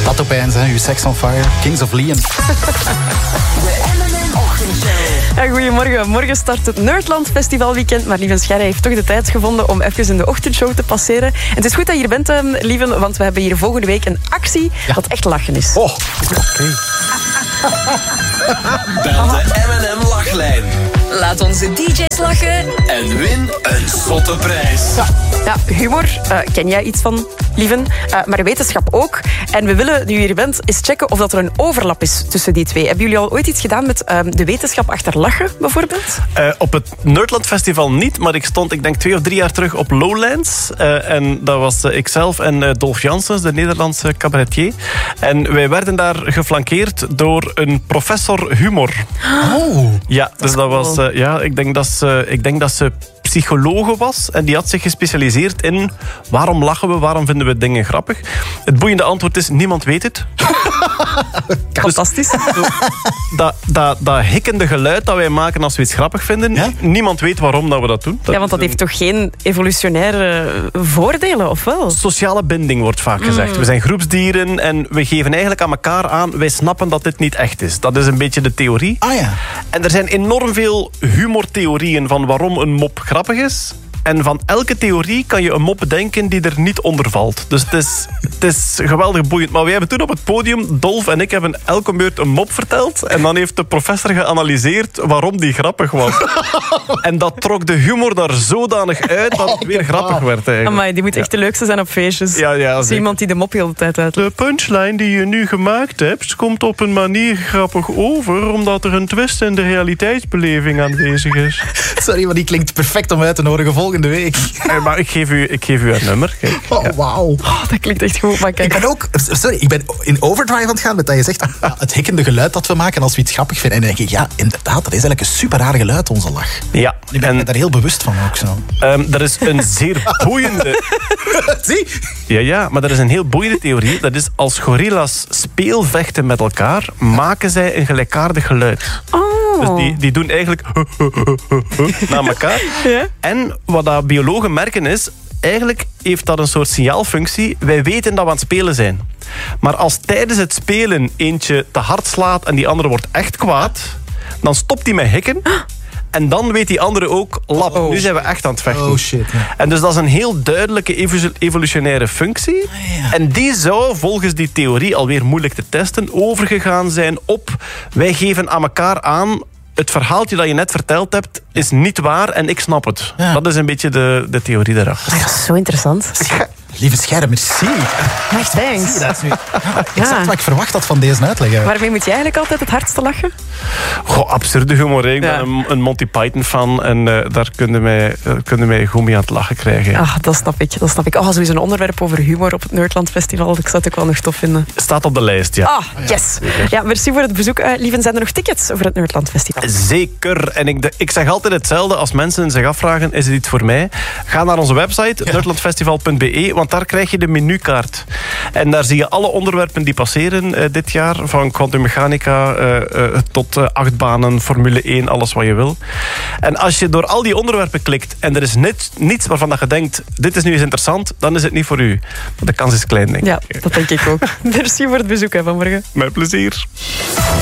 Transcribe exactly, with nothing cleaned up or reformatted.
Dat opeens, hè. Uw Sex on Fire, Kings of Leon. Ja, goedemorgen. Morgen start het Nerdland Festivalweekend. Maar Lieven Scherre heeft toch de tijd gevonden om even in de ochtendshow te passeren. En het is goed dat je hier bent, Lieven, want we hebben hier volgende week een actie ja. wat echt lachen is. Oh, oké. Okay. Bel de M en M lachlijn. Laat onze D J's lachen. En win een zotte prijs. Ja, ja humor uh, ken jij iets van, Lieven. Uh, maar wetenschap ook. En we willen, nu je hier bent, eens checken of dat er een overlap is tussen die twee. Hebben jullie al ooit iets gedaan met uh, de wetenschap achter lachen, bijvoorbeeld? Uh, op het Nerdland Festival niet, maar ik stond, ik denk twee of drie jaar terug op Lowlands. Uh, en dat was uh, ikzelf en uh, Dolf Janssens, de Nederlandse cabaretier. En wij werden daar geflankeerd door een professor humor. Oh, ja, dus dat, dat was... Uh, ja, ik denk dat ze... Ik denk dat ze psychologe was en die had zich gespecialiseerd in waarom lachen we, waarom vinden we dingen grappig. Het boeiende antwoord is, niemand weet het. Fantastisch. Dus, dat, dat, dat hikkende geluid dat wij maken als we iets grappig vinden, ja? niemand weet waarom dat we dat doen. Dat ja, want dat heeft toch geen evolutionaire voordelen, of wel? Sociale binding wordt vaak gezegd. Mm. We zijn groepsdieren en we geven eigenlijk aan elkaar aan, wij snappen dat dit niet echt is. Dat is een beetje de theorie. Ah, ja. En er zijn enorm veel humortheorieën van waarom een mop grappig is. En van elke theorie kan je een mop bedenken die er niet onder valt. Dus het is, het is geweldig boeiend. Maar wij hebben toen op het podium, Dolf en ik hebben elke beurt een mop verteld. En dan heeft de professor geanalyseerd waarom die grappig was. En dat trok de humor daar zodanig uit dat het weer grappig werd eigenlijk. Amai, die moet echt de leukste zijn op feestjes. Ja, ja, dat is iemand die de mop heel de tijd uit. De punchline die je nu gemaakt hebt komt op een manier grappig over, omdat er een twist in de realiteitsbeleving aanwezig is. Sorry, maar die klinkt perfect om uit te nodigen volgende week. Hey, maar ik geef u, ik geef u een nummer. Kijk. Oh, wauw. Oh, dat klinkt echt goed. Maar kijk. Ik ben ook... Sorry, ik ben in overdrive aan het gaan met dat je zegt ja, het hikkende geluid dat we maken als we iets grappig vinden. En dan denk ik, ja, inderdaad, dat is eigenlijk een super raar geluid, onze lach. Ja. Ik ben en, me daar heel bewust van ook zo. Um, er is een zeer boeiende... Zie? Ja, ja, maar er is een heel boeiende theorie. Dat is als gorilla's speelvechten met elkaar, maken zij een gelijkaardig geluid. Oh. Dus die, die doen eigenlijk naar elkaar. Ja? En wat dat biologen merken is, eigenlijk heeft dat een soort signaalfunctie. Wij weten dat we aan het spelen zijn. Maar als tijdens het spelen eentje te hard slaat en die andere wordt echt kwaad, dan stopt hij met hikken. En dan weet die andere ook, lap, oh. nu zijn we echt aan het vechten. Oh shit, ja. En dus dat is een heel duidelijke evolutionaire functie. Ah, ja. En die zou volgens die theorie, alweer moeilijk te testen, overgegaan zijn op, wij geven aan elkaar aan, het verhaaltje dat je net verteld hebt is niet waar en ik snap het. Ja. Dat is een beetje de, de theorie daarachter. Dat is zo interessant. Lieve Scherm, merci. Echt, thanks. Zie, dat is nu ja, exact ja. wat ik verwacht had van deze uitleg. Waarmee moet jij eigenlijk altijd het hardste lachen? Goh, absurde humor. Ik ja. ben een, een Monty Python fan en uh, daar kunnen mij, uh, kunnen mij goed mee aan het lachen krijgen. Ah, dat snap ik. Dat snap ik. Oh, sowieso een onderwerp over humor op het Nerdland Festival. Ik zou het ook wel nog tof vinden. Staat op de lijst, ja. Ah, yes. Ja, merci voor het bezoek. Uh, Lieven, zijn er nog tickets voor het Nerdland Festival? Zeker. En ik, de, ik zeg altijd hetzelfde als mensen zich afvragen, is het iets voor mij? Ga naar onze website, ja. nerdlandfestival punt b e, want daar krijg je de menukaart. En daar zie je alle onderwerpen die passeren uh, dit jaar. Van kwantummechanica uh, uh, tot uh, achtbanen, Formule één, alles wat je wil. En als je door al die onderwerpen klikt en er is niets, niets waarvan dat je denkt, dit is nu eens interessant, dan is het niet voor u. Maar de kans is klein, denk ik. Ja, dat denk ik ook. Merci voor het bezoek hè, vanmorgen. Met plezier.